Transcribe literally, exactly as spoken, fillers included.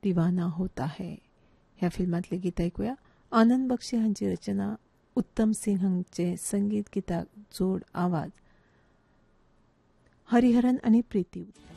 दिवाना होता है ह्या फिल्मातले गीत ऐकूया. आनंद बक्षी हांची रचना, उत्तम सिंग हांचे संगीत, गीताक जोड आवाज हरिहरन आणि प्रीती उत्तम.